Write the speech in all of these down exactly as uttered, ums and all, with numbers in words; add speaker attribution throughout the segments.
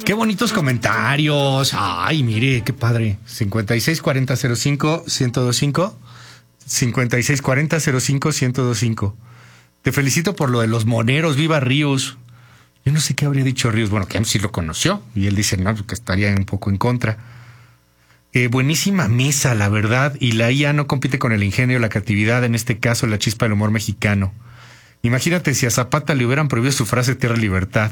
Speaker 1: Qué bonitos comentarios. Ay, mire, qué padre. cincuenta y seis cuarenta cero cinco ciento veinticinco. cincuenta y seis cuarenta cero cinco ciento veinticinco. Te felicito por lo de los moneros. Viva Ríos. Yo no sé qué habría dicho Ríos. Bueno, que él sí lo conoció. Y él dice, no, que estaría un poco en contra. Eh, buenísima mesa, la verdad. Y la I A no compite con el ingenio, la creatividad, en este caso la chispa del humor mexicano. Imagínate si a Zapata le hubieran prohibido su frase tierra libertad.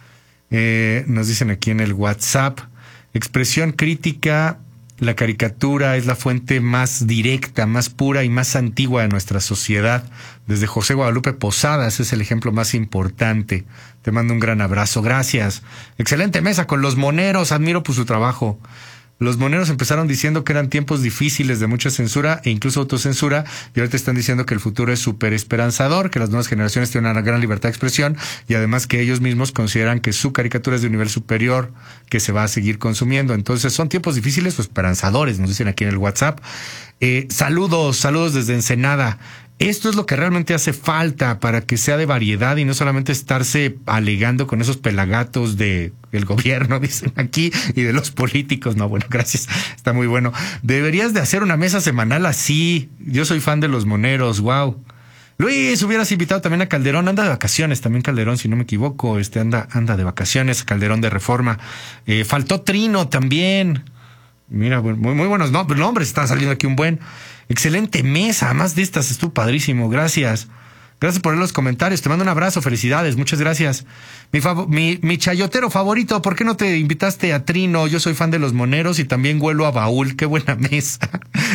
Speaker 1: Eh, nos dicen aquí en el WhatsApp, expresión crítica, la caricatura es la fuente más directa, más pura y más antigua de nuestra sociedad. Desde José Guadalupe Posadas es el ejemplo más importante. Te mando un gran abrazo, gracias. Excelente mesa con los moneros, admiro por su trabajo. Los moneros empezaron diciendo que eran tiempos difíciles de mucha censura e incluso autocensura, y ahorita están diciendo que el futuro es súper esperanzador, que las nuevas generaciones tienen una gran libertad de expresión y además que ellos mismos consideran que su caricatura es de un nivel superior que se va a seguir consumiendo. Entonces son tiempos difíciles o esperanzadores, nos dicen aquí en el WhatsApp. Eh, saludos, saludos desde Ensenada. Esto es lo que realmente hace falta para que sea de variedad y no solamente estarse alegando con esos pelagatos de el gobierno, dicen aquí, y de los políticos. No, bueno, gracias. Está muy bueno. Deberías de hacer una mesa semanal así. Yo soy fan de los moneros. Wow. Luis, hubieras invitado también a Calderón. Anda de vacaciones también Calderón, si no me equivoco. Este anda, anda de vacaciones, Calderón de Reforma. Eh, faltó Trino también. Mira, muy, muy buenos nombres. Está saliendo aquí un buen... Excelente mesa, más de estas, estuvo padrísimo, gracias. Gracias por los comentarios, te mando un abrazo, felicidades, muchas gracias. Mi, fav- mi, mi chayotero favorito, ¿por qué no te invitaste a Trino? Yo soy fan de los moneros y también huelo a baúl, qué buena mesa.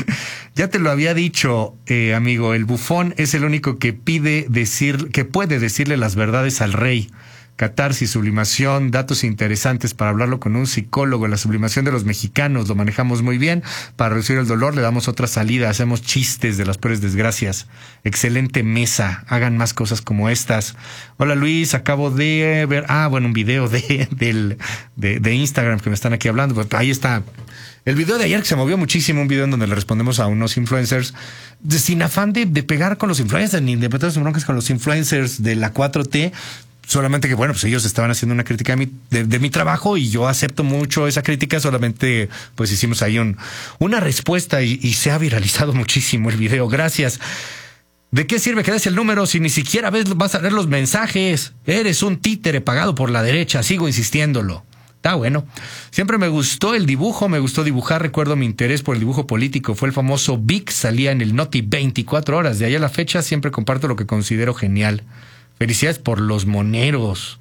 Speaker 1: Ya te lo había dicho, eh, amigo, el bufón es el único que pide decir, que puede decirle las verdades al rey. Catarsis, sublimación, datos interesantes para hablarlo con un psicólogo. La sublimación de los mexicanos lo manejamos muy bien. Para reducir el dolor le damos otra salida, hacemos chistes de las peores desgracias. Excelente mesa, hagan más cosas como estas. Hola Luis, acabo de ver, ah bueno, un video de, del, de, de Instagram que me están aquí hablando. Pues ahí está el video de ayer que se movió muchísimo, un video en donde le respondemos a unos influencers, de, sin afán de, de pegar con los influencers, ni de meterse en broncas con los influencers de la cuatro T. Solamente que, bueno, pues ellos estaban haciendo una crítica de mi, de, de mi trabajo y yo acepto mucho esa crítica. Solamente, pues hicimos ahí un, una respuesta y, y se ha viralizado muchísimo el video. Gracias. ¿De qué sirve que des el número si ni siquiera ves, vas a ver los mensajes? Eres un títere pagado por la derecha. Sigo insistiéndolo. Está bueno. Siempre me gustó el dibujo, me gustó dibujar. Recuerdo mi interés por el dibujo político. Fue el famoso Vic, salía en el Noti veinticuatro horas. De ahí a la fecha siempre comparto lo que considero genial. Felicidades por los moneros.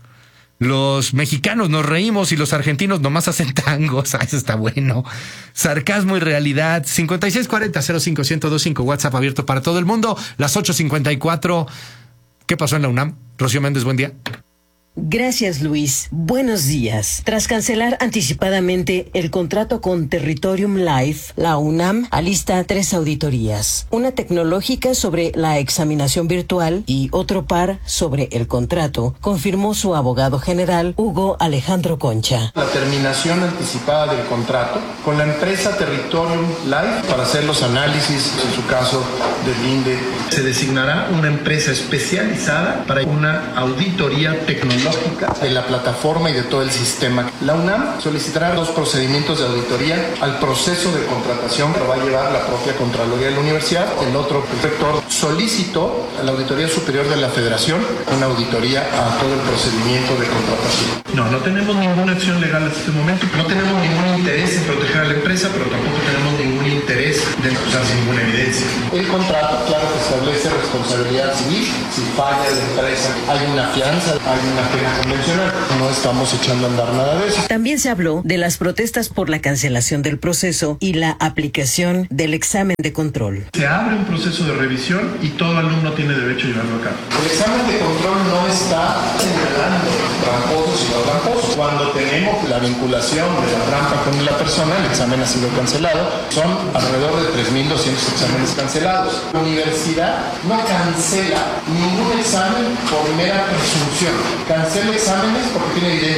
Speaker 1: Los mexicanos nos reímos y los argentinos nomás hacen tangos. Ah, eso está bueno. Sarcasmo y realidad. cincuenta y seis cuarenta cero cinco ciento veinticinco. WhatsApp abierto para todo el mundo. Las ocho cincuenta y cuatro. ¿Qué pasó en la UNAM? Rocío Méndez, buen día.
Speaker 2: Gracias, Luis. Buenos días. Tras cancelar anticipadamente el contrato con Territorium Life, la UNAM alista tres auditorías. Una tecnológica sobre la examinación virtual y otro par sobre el contrato, confirmó su abogado general, Hugo Alejandro Concha.
Speaker 3: La terminación anticipada del contrato con la empresa Territorium Life para hacer los análisis, en su caso, del I N D E. Se designará una empresa especializada para una auditoría tecnológica de la plataforma y de todo el sistema. La UNAM solicitará dos procedimientos de auditoría al proceso de contratación que lo va a llevar la propia Contraloría de la Universidad. El otro, el rector solicitó a la Auditoría Superior de la Federación una auditoría a todo el procedimiento de contratación. No, no tenemos ninguna acción legal en este momento. No tenemos ningún interés en proteger a la empresa, pero tampoco tenemos ningún interés de acusarse ninguna evidencia. El contrato, claro, que establece responsabilidad civil. Si falla la empresa, hay una fianza, hay una pena convencional. No estamos echando a andar nada de eso.
Speaker 2: También se habló de las protestas por la cancelación del proceso y la aplicación del examen de control.
Speaker 3: Se abre un proceso de revisión y todo alumno tiene derecho a llevarlo a cabo. El examen de control no está señalando tramposos y no tramposos. Cuando tenemos la vinculación de la trampa con la persona, el examen ha sido cancelado. Son alrededor de tres mil doscientos exámenes cancelados. La universidad no cancela ningún examen por mera presunción. Cancela exámenes porque tiene evidencias.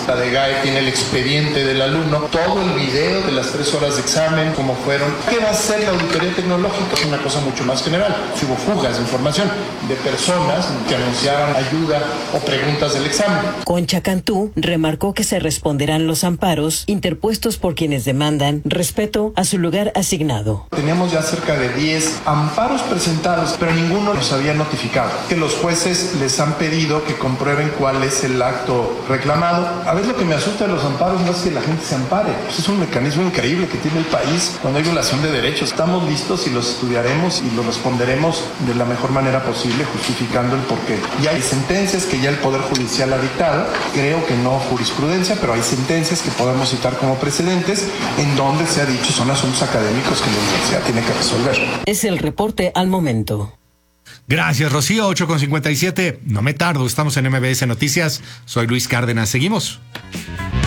Speaker 3: La D G A E tiene el expediente del alumno, todo el video de las tres horas de examen, cómo fueron. ¿Qué va a hacer la auditoría tecnológica? Es una cosa mucho más general. Si hubo fugas de información de personas que anunciaban ayuda o preguntas del examen.
Speaker 2: Concha Cantú remarcó que se responderán los amparos interpuestos por quienes demandan respeto a su lugar asignado.
Speaker 3: Teníamos ya cerca de diez amparos presentados, pero ninguno nos había notificado. Que los jueces les han pedido que comprueben cuál es el acto reclamado. A veces lo que me asusta de los amparos no es que la gente se ampare. Pues es un mecanismo increíble que tiene el país cuando hay violación de derechos. Estamos listos y los estudiaremos y los responderemos de la mejor manera posible, justificando el porqué. Y hay sentencias que ya el Poder Judicial ha dictado, creo que no jurisprudencia, pero hay sentencias que podemos citar como precedentes en donde se ha dicho son asuntos académicos que la universidad tiene que resolver.
Speaker 2: Es el reporte al momento.
Speaker 1: Gracias, Rocío. ocho con cincuenta y siete. No me tardo. Estamos en M B S Noticias. Soy Luis Cárdenas. Seguimos.